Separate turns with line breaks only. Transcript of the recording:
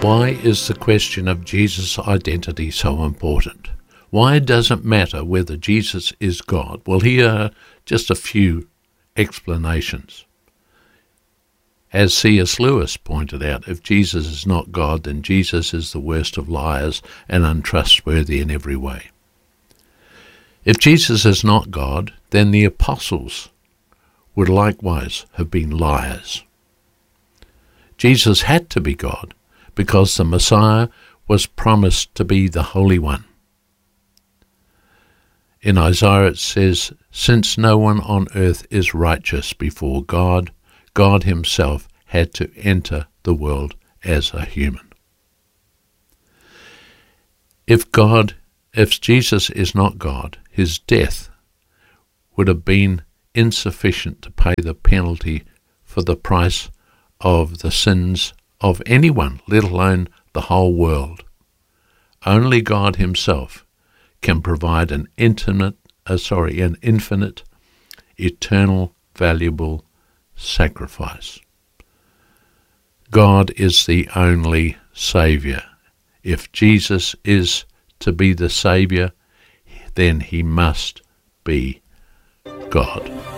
Why is the question of Jesus' identity so important? Why does it matter whether Jesus is God? Well, here are just a few explanations. As C.S. Lewis pointed out, if Jesus is not God, then Jesus is the worst of liars and untrustworthy in every way. If Jesus is not God, then the apostles would likewise have been liars. Jesus had to be God because the Messiah was promised to be the Holy One. In Isaiah it says, "Since no one on earth is righteous before God, God himself had to enter the world as a human." If Jesus is not God, his death would have been insufficient to pay the penalty for the price of the sins of anyone, let alone the whole world. Only God himself can provide an infinite, eternal, valuable sacrifice. God is the only Saviour. If Jesus is to be the Saviour, then he must be God.